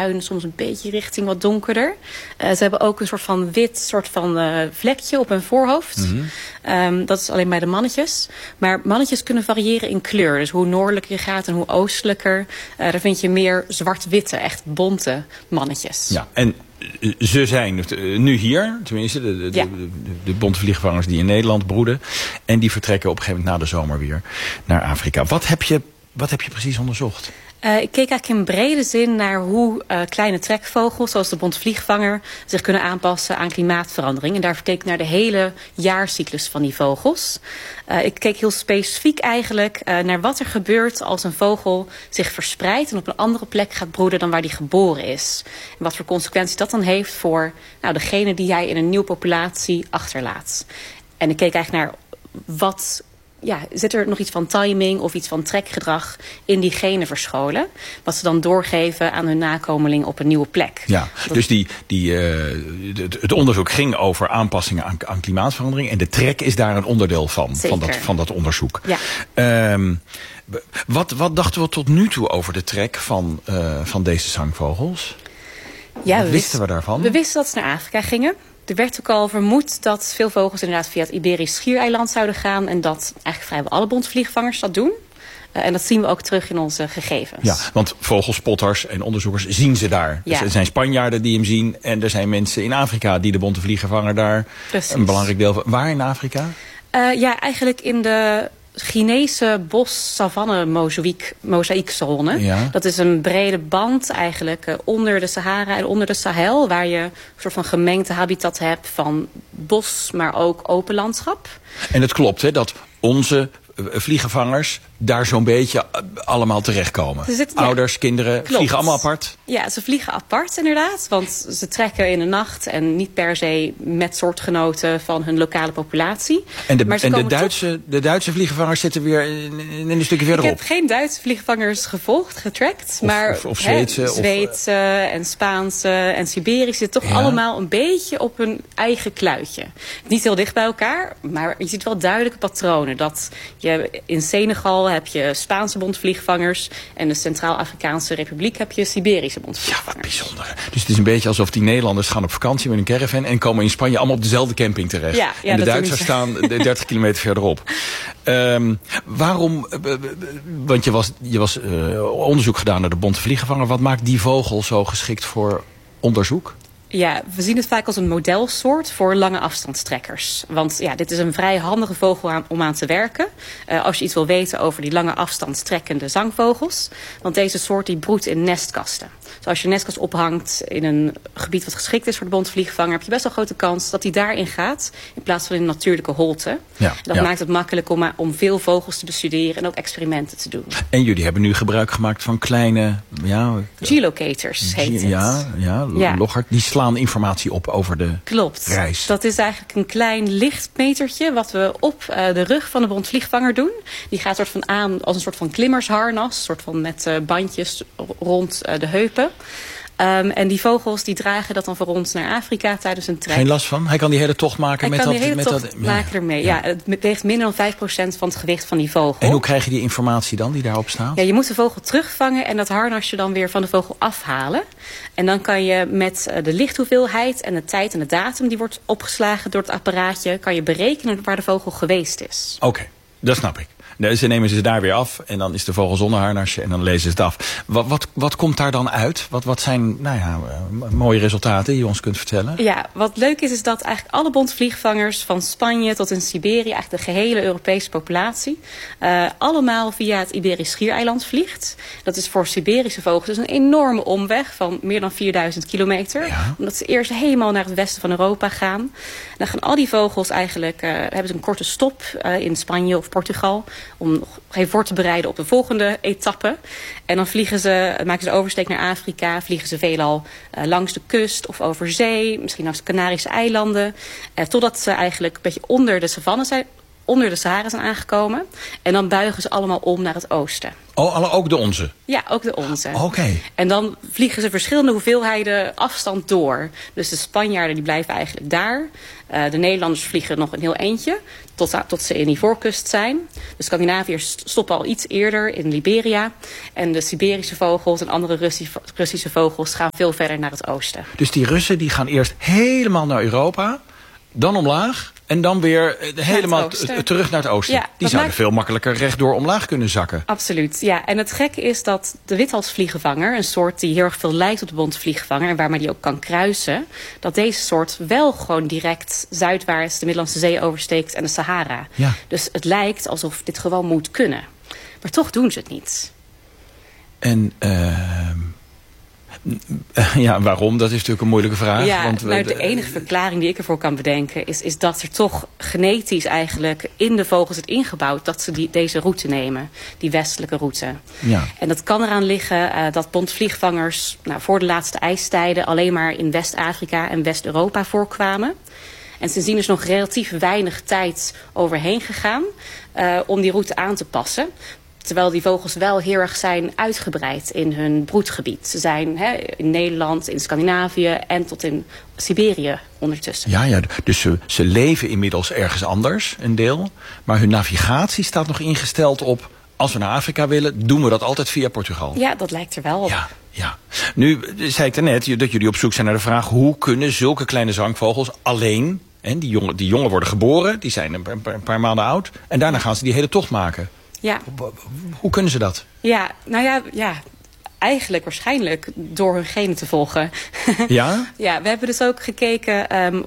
bruin, soms een beetje richting wat donkerder. Ze hebben ook een soort van wit vlekje op hun voorhoofd. Mm-hmm. Dat is alleen bij de mannetjes. Maar mannetjes kunnen variëren in kleur. Dus hoe noordelijker je gaat en hoe oostelijker, daar vind je meer zwart-witte, echt bonte mannetjes. Ja, en ze zijn nu hier, tenminste de bonte vliegvangers die in Nederland broeden. En die vertrekken op een gegeven moment na de zomer weer naar Afrika. Wat heb je precies onderzocht? Ik keek eigenlijk in brede zin naar hoe kleine trekvogels, zoals de bontvliegvanger, zich kunnen aanpassen aan klimaatverandering. En daarvoor keek ik naar de hele jaarcyclus van die vogels. Ik keek heel specifiek eigenlijk naar wat er gebeurt als een vogel zich verspreidt en op een andere plek gaat broeden dan waar die geboren is. En wat voor consequenties dat dan heeft voor degene die jij in een nieuwe populatie achterlaat. En ik keek eigenlijk naar zit er nog iets van timing of iets van trekgedrag in die genen verscholen, wat ze dan doorgeven aan hun nakomeling op een nieuwe plek. Ja, dus het onderzoek ging over aanpassingen aan klimaatverandering en de trek is daar een onderdeel van dat onderzoek. Ja. Wat dachten we tot nu toe over de trek van deze zangvogels? Ja, wat wisten we daarvan? We wisten dat ze naar Afrika gingen. Er werd ook al vermoed dat veel vogels inderdaad via het Iberisch Schiereiland zouden gaan. En dat eigenlijk vrijwel alle bontvliegvangers dat doen. En dat zien we ook terug in onze gegevens. Ja, want vogelspotters en onderzoekers zien ze daar. Ja. Dus er zijn Spanjaarden die hem zien. En er zijn mensen in Afrika die de bonte vliegenvanger daar een belangrijk deel van. Waar in Afrika? Eigenlijk in de Chinese bos-savanne-mozaïekzone. Ja. Dat is een brede band eigenlijk onder de Sahara en onder de Sahel, waar je een soort van gemengde habitat hebt van bos, maar ook open landschap. En het klopt dat onze vliegenvangers daar zo'n beetje allemaal terechtkomen. Ouders, kinderen, vliegen allemaal apart? Ja, ze vliegen apart inderdaad. Want ze trekken in de nacht en niet per se met soortgenoten van hun lokale populatie. En de Duitse vliegenvangers zitten weer in een stukje verderop? Ik heb geen Duitse vliegvangers getrackt. Maar of Zweedse. En Spaanse en Siberische zitten toch allemaal een beetje op hun eigen kluitje. Niet heel dicht bij elkaar, maar je ziet wel duidelijke patronen. Dat je in Senegal heb je Spaanse bontvliegvangers en de Centraal-Afrikaanse Republiek heb je Siberische bontvliegvangers. Ja, wat bijzonder. Dus het is een beetje alsof die Nederlanders gaan op vakantie met een caravan en komen in Spanje allemaal op dezelfde camping terecht. Ja, en de Duitsers staan 30 kilometer verderop. Waarom, want je was onderzoek gedaan naar de bonte vliegenvanger. Wat maakt die vogel zo geschikt voor onderzoek? Ja, we zien het vaak als een modelsoort voor lange afstandstrekkers. Want dit is een vrij handige vogel om aan te werken. Als je iets wil weten over die lange afstandstrekkende zangvogels. Want deze soort die broedt in nestkasten. Dus als je een nestkast ophangt in een gebied wat geschikt is voor de bontvliegvanger, heb je best wel grote kans dat hij daarin gaat in plaats van in een natuurlijke holte. Ja, dat maakt het makkelijk om veel vogels te bestuderen en ook experimenten te doen. En jullie hebben nu gebruik gemaakt van kleine geolocators heet het. Loggers. Die slaan informatie op over de reis. Dat is eigenlijk een klein lichtmetertje wat we op de rug van de bontvliegvanger doen. Die gaat soort van aan als een soort van klimmersharnas, soort van met bandjes rond de heupen. En die vogels die dragen dat dan voor ons naar Afrika tijdens een trek. Geen last van? Hij kan die hele tocht maken met dat? Maken ermee. Ja, het weegt minder dan 5% van het gewicht van die vogel. En hoe krijg je die informatie dan die daarop staat? Ja, je moet de vogel terugvangen en dat harnasje dan weer van de vogel afhalen. En dan kan je met de lichthoeveelheid en de tijd en de datum die wordt opgeslagen door het apparaatje, kan je berekenen waar de vogel geweest is. Oké, dat snap ik. Ze nemen ze daar weer af en dan is de vogel zonder harnasje en dan lezen ze het af. Wat komt daar dan uit? Wat zijn mooie resultaten die je ons kunt vertellen? Ja, wat leuk is dat eigenlijk alle bontvliegvangers van Spanje tot in Siberië, eigenlijk de gehele Europese populatie, allemaal via het Iberisch Schiereiland vliegt. Dat is voor Siberische vogels dus een enorme omweg van meer dan 4000 kilometer. Ja. Omdat ze eerst helemaal naar het westen van Europa gaan. Dan gaan al die vogels eigenlijk, hebben ze een korte stop in Spanje of Portugal, om nog even voor te bereiden op de volgende etappe. En dan maken ze oversteek naar Afrika, vliegen ze veelal langs de kust of over zee, misschien langs de Canarische eilanden, totdat ze eigenlijk een beetje onder de savanne zijn onder de Sahara zijn aangekomen. En dan buigen ze allemaal om naar het oosten. Oh, ook de onze? Ja, ook de onze. Oké. En dan vliegen ze verschillende hoeveelheden afstand door. Dus de Spanjaarden die blijven eigenlijk daar. De Nederlanders vliegen nog een heel eindje. Tot ze in Ivoorkust zijn. De Scandinaviërs stoppen al iets eerder in Liberia. En de Siberische vogels en andere Russische vogels gaan veel verder naar het oosten. Dus die Russen die gaan eerst helemaal naar Europa, dan omlaag en dan weer helemaal terug naar het oosten. Ja, die zouden veel makkelijker rechtdoor omlaag kunnen zakken. Absoluut, ja. En het gekke is dat de withalsvliegenvanger, een soort die heel erg veel lijkt op de bontvliegvanger en waarmee die ook kan kruisen, dat deze soort wel gewoon direct zuidwaarts de Middellandse Zee oversteekt en de Sahara. Ja. Dus het lijkt alsof dit gewoon moet kunnen. Maar toch doen ze het niet. En ja, waarom? Dat is natuurlijk een moeilijke vraag. Ja, want de enige verklaring die ik ervoor kan bedenken is dat er toch genetisch eigenlijk in de vogels is ingebouwd dat ze deze route nemen. Die westelijke route. Ja. En dat kan eraan liggen dat bontvliegvangers voor de laatste ijstijden alleen maar in West-Afrika en West-Europa voorkwamen. En sindsdien is nog relatief weinig tijd overheen gegaan om die route aan te passen. Terwijl die vogels wel heel erg zijn uitgebreid in hun broedgebied. Ze zijn in Nederland, in Scandinavië en tot in Siberië ondertussen. Ja, dus ze leven inmiddels ergens anders, een deel. Maar hun navigatie staat nog ingesteld op, als we naar Afrika willen, doen we dat altijd via Portugal. Ja, dat lijkt er wel op. Ja. Nu zei ik daarnet dat jullie op zoek zijn naar de vraag, hoe kunnen zulke kleine zangvogels alleen, en die jongen worden geboren, die zijn een paar maanden oud, en daarna gaan ze die hele tocht maken. Ja. Hoe kunnen ze dat? Ja, eigenlijk waarschijnlijk door hun genen te volgen. Ja? Ja, we hebben dus ook gekeken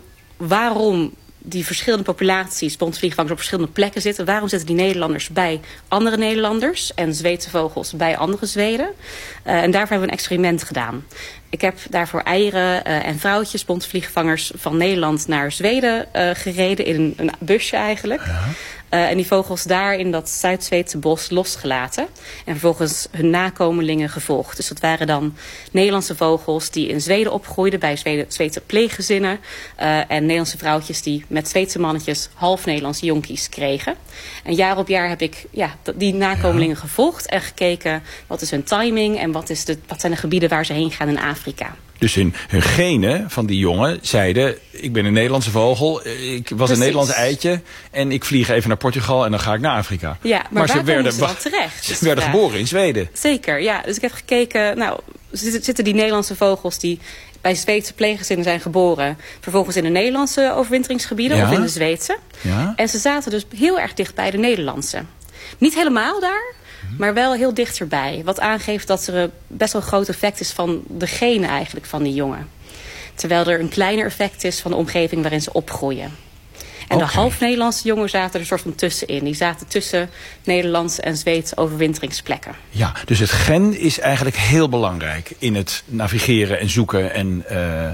waarom die verschillende populaties bontvliegvangers op verschillende plekken zitten. Waarom zitten die Nederlanders bij andere Nederlanders en Zweedse vogels bij andere Zweden? En daarvoor hebben we een experiment gedaan. Ik heb daarvoor eieren en vrouwtjes, bontvliegvangers van Nederland naar Zweden gereden in een busje eigenlijk. Ja. En die vogels daar in dat Zuid-Zweedse bos losgelaten. En vervolgens hun nakomelingen gevolgd. Dus dat waren dan Nederlandse vogels die in Zweden opgroeiden bij Zweedse pleeggezinnen. En Nederlandse vrouwtjes die met Zweedse mannetjes half Nederlandse jonkies kregen. En jaar op jaar heb ik die nakomelingen gevolgd en gekeken wat is hun timing en wat zijn de gebieden waar ze heen gaan in Afrika. Dus hun genen van die jongen zeiden, ik ben een Nederlandse vogel, ik was een Nederlands eitje en ik vlieg even naar Portugal en dan ga ik naar Afrika. Ja, maar ze werden terecht? Ze werden geboren in Zweden. Zeker, ja. Dus ik heb gekeken, zitten die Nederlandse vogels die bij Zweedse pleeggezinnen zijn geboren, vervolgens in de Nederlandse overwinteringsgebieden of in de Zweedse. Ja. En ze zaten dus heel erg dicht bij de Nederlandse. Niet helemaal daar, maar wel heel dichterbij. Wat aangeeft dat er best wel een groot effect is van de genen eigenlijk van die jongen. Terwijl er een kleiner effect is van de omgeving waarin ze opgroeien. En de half-Nederlandse jongen zaten er een soort van tussenin. Die zaten tussen Nederlandse en Zweedse overwinteringsplekken. Ja, dus het gen is eigenlijk heel belangrijk in het navigeren en zoeken en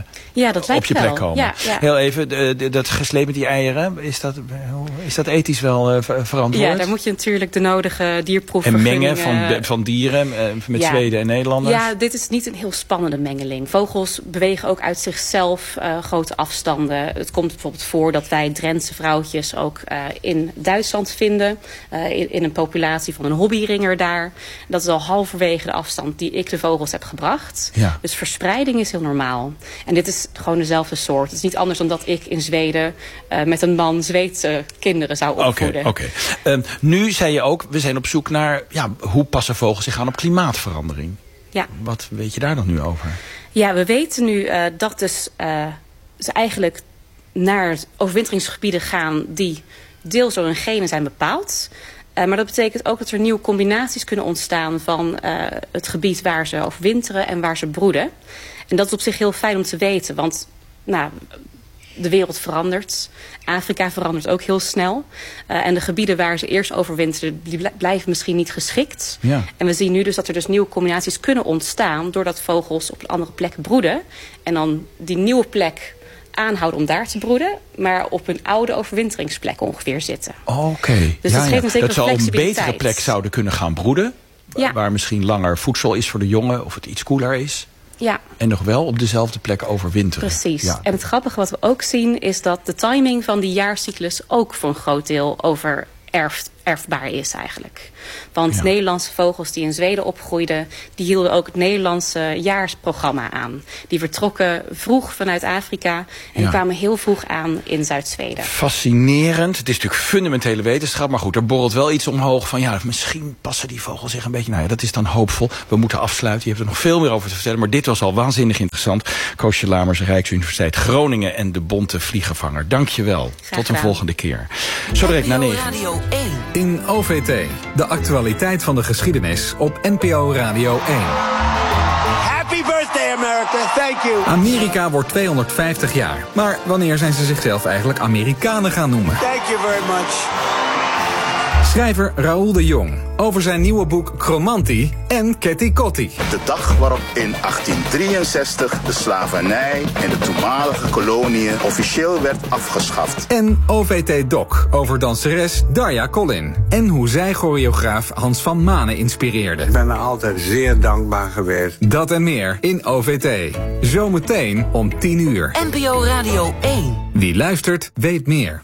op je plek komen. Ja. Heel even, dat gesleep met die eieren, is dat ethisch wel verantwoord? Ja, daar moet je natuurlijk de nodige dierproeven en mengen van dieren met Zweden en Nederlanders? Ja, dit is niet een heel spannende mengeling. Vogels bewegen ook uit zichzelf grote afstanden. Het komt bijvoorbeeld voor dat wij Drentse vrouwtjes ook in Duitsland vinden. In een populatie van een hobbyringer daar. Dat is al halverwege de afstand die ik de vogels heb gebracht. Ja. Dus verspreiding is heel normaal. En dit is gewoon dezelfde soort. Het is niet anders dan dat ik in Zweden met een man Zweedse kinderen zou opvoeden. Oké. Nu zei je ook, we zijn op zoek naar hoe passen vogels zich aan op klimaatverandering. Ja. Wat weet je daar nog nu over? Ja, we weten nu dat dus ze eigenlijk naar overwinteringsgebieden gaan die deels door hun genen zijn bepaald. Maar dat betekent ook dat er nieuwe combinaties kunnen ontstaan van het gebied waar ze overwinteren en waar ze broeden. En dat is op zich heel fijn om te weten, want de wereld verandert. Afrika verandert ook heel snel. En de gebieden waar ze eerst overwinteren, die blijven misschien niet geschikt. Ja. En we zien nu dus dat er dus nieuwe combinaties kunnen ontstaan doordat vogels op een andere plek broeden. En dan die nieuwe plek aanhouden om daar te broeden, maar op een oude overwinteringsplek ongeveer zitten. Oké. Dus dat geeft een zekere dat ze al een betere plek zouden kunnen gaan broeden, waar misschien langer voedsel is voor de jongen of het iets koeler is. Ja. En nog wel op dezelfde plek overwinteren. Precies. Ja. En het grappige wat we ook zien is dat de timing van die jaarcyclus ook voor een groot deel erfbaar is eigenlijk. Want Nederlandse vogels die in Zweden opgroeiden, die hielden ook het Nederlandse jaarsprogramma aan. Die vertrokken vroeg vanuit Afrika en die kwamen heel vroeg aan in Zuid-Zweden. Fascinerend. Het is natuurlijk fundamentele wetenschap, maar goed, er borrelt wel iets omhoog van misschien passen die vogels zich een beetje. Nou ja, dat is dan hoopvol. We moeten afsluiten. Je hebt er nog veel meer over te vertellen, maar dit was al waanzinnig interessant. Koosje Lamers, Rijksuniversiteit Groningen en de Bonte Vliegenvanger. Dank je wel. Tot een volgende keer. Zo direct na 9. Radio 1. In OVT, de actualiteit van de geschiedenis op NPO Radio 1. Happy birthday, America. Thank you. Amerika wordt 250 jaar. Maar wanneer zijn ze zichzelf eigenlijk Amerikanen gaan noemen? Thank you very much. Schrijver Raoul de Jong over zijn nieuwe boek Chromanti en Ketty Kotti. De dag waarop in 1863 de slavernij in de toenmalige koloniën officieel werd afgeschaft. En OVT Doc over danseres Darja Collin en hoe zij choreograaf Hans van Manen inspireerde. Ik ben er altijd zeer dankbaar geweest. Dat en meer in OVT. Zometeen om 10 uur. NPO Radio 1. Wie luistert, weet meer.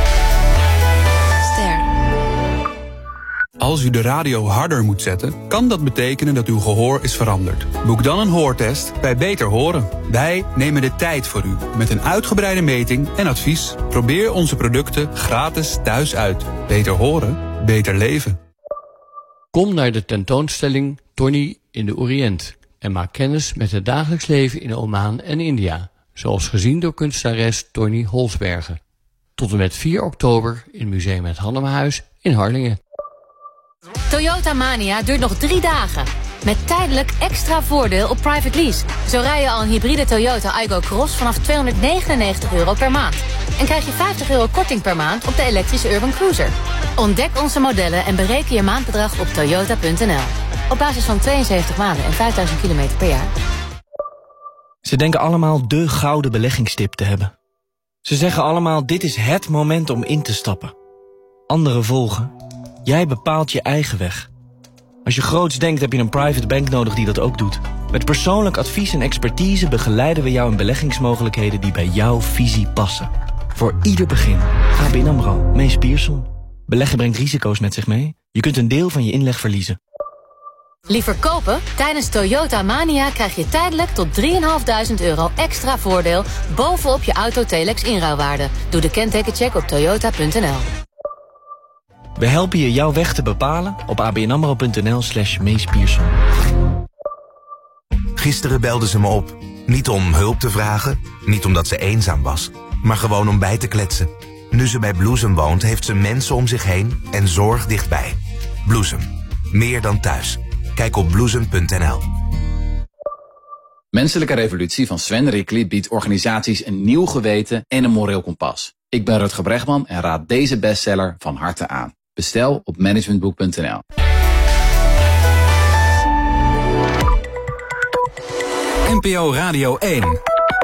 Als u de radio harder moet zetten, kan dat betekenen dat uw gehoor is veranderd. Boek dan een hoortest bij Beter Horen. Wij nemen de tijd voor u met een uitgebreide meting en advies. Probeer onze producten gratis thuis uit. Beter horen, beter leven. Kom naar de tentoonstelling Tony in de Oriënt en maak kennis met het dagelijks leven in Oman en India, zoals gezien door kunstenares Tony Holsbergen. Tot en met 4 oktober in Museum Het Hannemahuis in Harlingen. Toyota Mania duurt nog 3 dagen. Met tijdelijk extra voordeel op private lease. Zo rij je al een hybride Toyota Aygo Cross vanaf €299 per maand. En krijg je €50 korting per maand op de elektrische Urban Cruiser. Ontdek onze modellen en bereken je maandbedrag op toyota.nl. Op basis van 72 maanden en 5000 kilometer per jaar. Ze denken allemaal de gouden beleggingstip te hebben. Ze zeggen allemaal, dit is het moment om in te stappen. Anderen volgen. Jij bepaalt je eigen weg. Als je groots denkt, heb je een private bank nodig die dat ook doet. Met persoonlijk advies en expertise begeleiden we jou in beleggingsmogelijkheden die bij jouw visie passen. Voor ieder begin. ABN AMRO, Mees Pierson. Beleggen brengt risico's met zich mee. Je kunt een deel van je inleg verliezen. Liever kopen? Tijdens Toyota Mania krijg je tijdelijk tot €3.500 extra voordeel bovenop je auto Telex inruilwaarde. Doe de kentekencheck op toyota.nl. We helpen je jouw weg te bepalen op abnamro.nl/Mees Pierson. Gisteren belde ze me op. Niet om hulp te vragen, niet omdat ze eenzaam was, maar gewoon om bij te kletsen. Nu ze bij Bloesem woont, heeft ze mensen om zich heen en zorg dichtbij. Bloesem. Meer dan thuis. Kijk op bloesem.nl. Menselijke Revolutie van Sven Rickly biedt organisaties een nieuw geweten en een moreel kompas. Ik ben Rutger Bregman en raad deze bestseller van harte aan. Bestel op managementboek.nl. NPO Radio 1.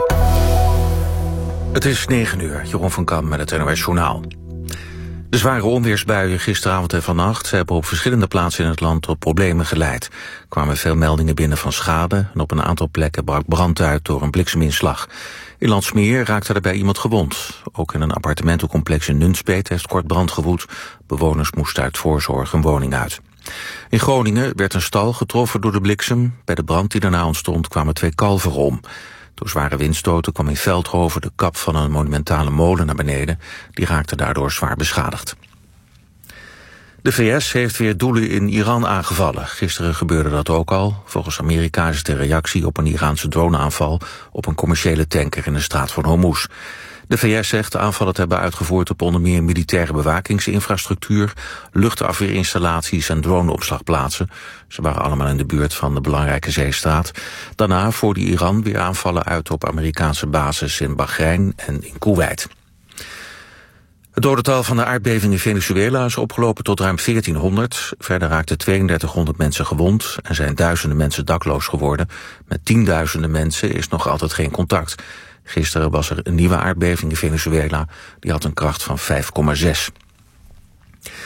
Het is 9 uur. Jeroen van Kam met het NOS Journaal. De zware onweersbuien gisteravond en vannacht hebben op verschillende plaatsen in het land tot problemen geleid. Er kwamen veel meldingen binnen van schade en op een aantal plekken brak brand uit door een blikseminslag. In Landsmeer raakte daarbij iemand gewond. Ook in een appartementencomplex in Nunspeet heeft kort brand gewoed. Bewoners moesten uit voorzorg een woning uit. In Groningen werd een stal getroffen door de bliksem. Bij de brand die daarna ontstond kwamen 2 kalveren om. Door zware windstoten kwam in Veldhoven de kap van een monumentale molen naar beneden. Die raakte daardoor zwaar beschadigd. De VS heeft weer doelen in Iran aangevallen. Gisteren gebeurde dat ook al. Volgens Amerika is het een reactie op een Iraanse droneaanval op een commerciële tanker in de straat van Hormuz. De VS zegt de aanvallen te hebben uitgevoerd op onder meer militaire bewakingsinfrastructuur, luchtafweerinstallaties en droneopslagplaatsen. Ze waren allemaal in de buurt van de belangrijke zeestraat. Daarna voerde Iran weer aanvallen uit op Amerikaanse bases in Bahrein en in Koeweit. Het dodental van de aardbeving in Venezuela is opgelopen tot ruim 1400. Verder raakten 3200 mensen gewond en zijn duizenden mensen dakloos geworden. Met tienduizenden mensen is nog altijd geen contact. Gisteren was er een nieuwe aardbeving in Venezuela. Die had een kracht van 5,6.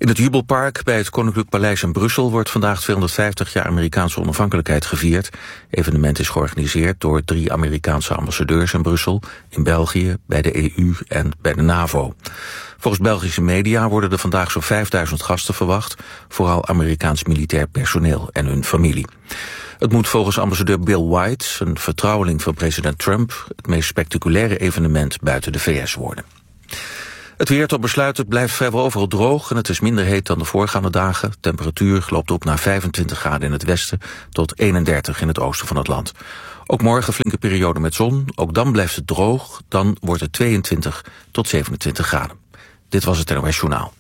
In het Jubelpark bij het Koninklijk Paleis in Brussel wordt vandaag 250 jaar Amerikaanse onafhankelijkheid gevierd. Het evenement is georganiseerd door 3 Amerikaanse ambassadeurs in Brussel, in België, bij de EU en bij de NAVO. Volgens Belgische media worden er vandaag zo'n 5000 gasten verwacht, vooral Amerikaans militair personeel en hun familie. Het moet volgens ambassadeur Bill White, een vertrouweling van president Trump, het meest spectaculaire evenement buiten de VS worden. Het weer tot besluit, het blijft vrijwel overal droog en het is minder heet dan de voorgaande dagen. De temperatuur loopt op naar 25 graden in het westen tot 31 in het oosten van het land. Ook morgen flinke periode met zon, ook dan blijft het droog, dan wordt het 22 tot 27 graden. Dit was het NOS Journaal.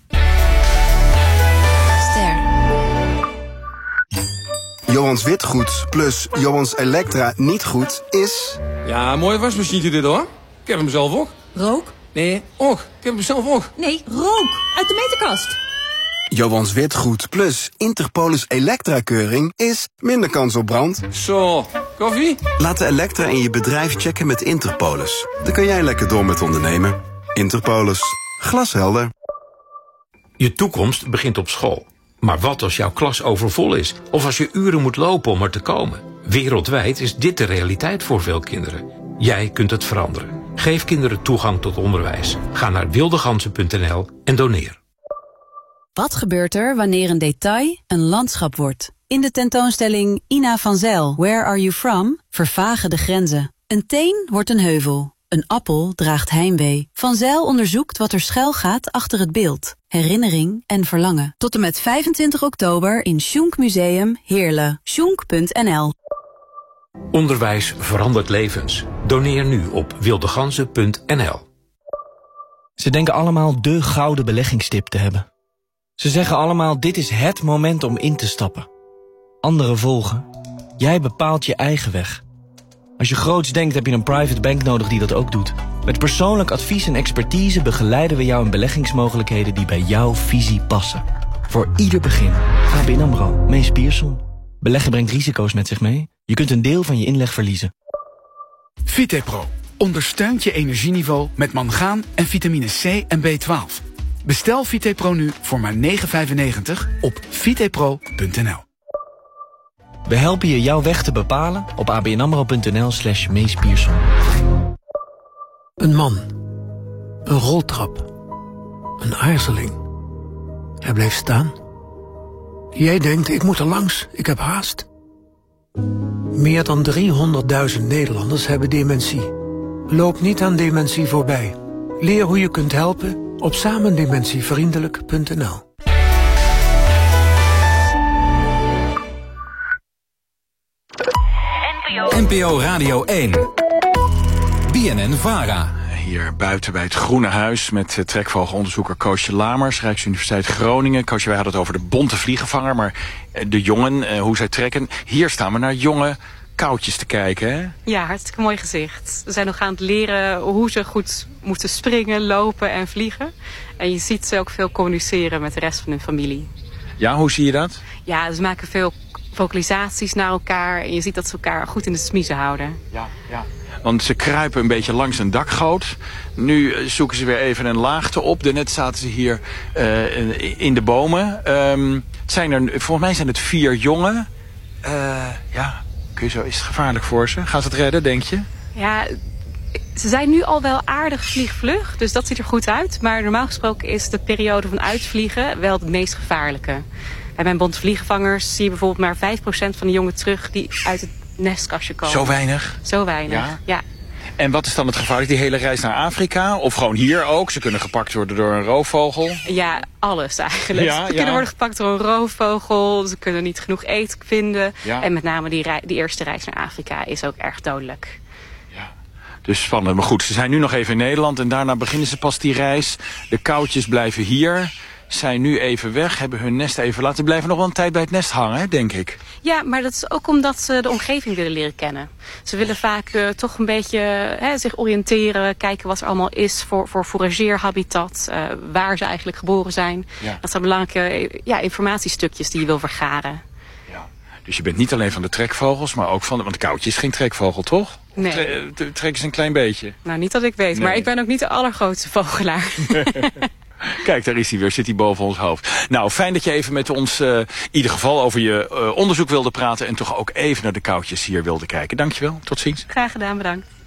Johans Witgoed plus Johans Elektra niet goed is... Ja, mooie wasmachine dit hoor. Ik heb hem zelf ook. Rook? Nee, ook. Ik heb hem zelf ook. Nee, rook. Uit de meterkast. Johans Witgoed plus Interpolis Elektra-keuring is minder kans op brand. Zo, koffie? Laat de Elektra in je bedrijf checken met Interpolis. Dan kan jij lekker door met ondernemen. Interpolis. Glashelder. Je toekomst begint op school. Maar wat als jouw klas overvol is? Of als je uren moet lopen om er te komen? Wereldwijd is dit de realiteit voor veel kinderen. Jij kunt het veranderen. Geef kinderen toegang tot onderwijs. Ga naar wildeganzen.nl en doneer. Wat gebeurt er wanneer een detail een landschap wordt? In de tentoonstelling Ina van Zijl, Where Are You From? Vervagen de grenzen. Een teen wordt een heuvel. Een appel draagt heimwee. Van Zijl onderzoekt wat er schuil gaat achter het beeld. Herinnering en verlangen. Tot en met 25 oktober in Schunk Museum Heerlen. Schunk.nl. Onderwijs verandert levens. Doneer nu op wildeganzen.nl. Ze denken allemaal de gouden beleggingstip te hebben. Ze zeggen allemaal, dit is het moment om in te stappen. Anderen volgen. Jij bepaalt je eigen weg. Als je groots denkt, heb je een private bank nodig die dat ook doet. Met persoonlijk advies en expertise begeleiden we jou in beleggingsmogelijkheden die bij jouw visie passen. Voor ieder begin. ABN AMRO, Mees Pierson. Beleggen brengt risico's met zich mee. Je kunt een deel van je inleg verliezen. Vitepro ondersteunt je energieniveau met mangaan en vitamine C en B12. Bestel Vitepro nu voor maar €9,95 op vitepro.nl. We helpen je jouw weg te bepalen op abnamro.nl/Mees Pierson. Een man. Een roltrap. Een aarzeling. Hij blijft staan. Jij denkt, ik moet er langs, ik heb haast. Meer dan 300.000 Nederlanders hebben dementie. Loop niet aan dementie voorbij. Leer hoe je kunt helpen op samendementievriendelijk.nl. NPO Radio 1. BNN-VARA. Hier buiten bij het Groene Huis met trekvogelonderzoeker Koosje Lamers, Rijksuniversiteit Groningen. Koosje, wij hadden het over de bonte vliegenvanger, maar de jongen, hoe zij trekken. Hier staan we naar jonge koutjes te kijken, hè? Ja, hartstikke mooi gezicht. Ze zijn nog aan het leren hoe ze goed moeten springen, lopen en vliegen. En je ziet ze ook veel communiceren met de rest van hun familie. Ja, hoe zie je dat? Ja, ze maken veel vocalisaties naar elkaar en je ziet dat ze elkaar goed in de smiezen houden. Ja, ja. Want ze kruipen een beetje langs een dakgoot. Nu zoeken ze weer even een laagte op. Daarnet zaten ze hier in de bomen. Volgens mij zijn het 4 jongen. Ja, is het gevaarlijk voor ze? Gaan ze het redden, denk je? Ja, ze zijn nu al wel aardig vliegvlug, dus dat ziet er goed uit. Maar normaal gesproken is de periode van uitvliegen wel het meest gevaarlijke. Bij mijn bonte vliegenvangers zie je bijvoorbeeld maar 5% van de jongen terug die uit het nestkastje komen. Zo weinig? Zo weinig, ja. En wat is dan het gevaarlijk? Die hele reis naar Afrika? Of gewoon hier ook? Ze kunnen gepakt worden door een roofvogel? Ja, alles eigenlijk. Ze kunnen worden gepakt door een roofvogel. Ze kunnen niet genoeg eten vinden. Ja. En met name die eerste reis naar Afrika is ook erg dodelijk. Ja, dus spannend. Maar goed, ze zijn nu nog even in Nederland en daarna beginnen ze pas die reis. De koutjes blijven hier. Zijn nu even weg, hebben hun nest even laten. Ze blijven nog wel een tijd bij het nest hangen, denk ik. Ja, maar dat is ook omdat ze de omgeving willen leren kennen. Ze willen vaak toch een beetje zich oriënteren, kijken wat er allemaal is voor fourageerhabitat, waar ze eigenlijk geboren zijn. Ja. Dat zijn belangrijke informatiestukjes die je wil vergaren. Ja. Dus je bent niet alleen van de trekvogels, maar ook van want de koutje is geen trekvogel, toch? Nee. Trekken ze een klein beetje? Nou, niet dat ik weet, maar ik ben ook niet de allergrootste vogelaar. Kijk, daar is hij weer. Zit hij boven ons hoofd. Nou, fijn dat je even met ons in ieder geval over je onderzoek wilde praten. En toch ook even naar de koudjes hier wilde kijken. Dankjewel. Tot ziens. Graag gedaan, bedankt.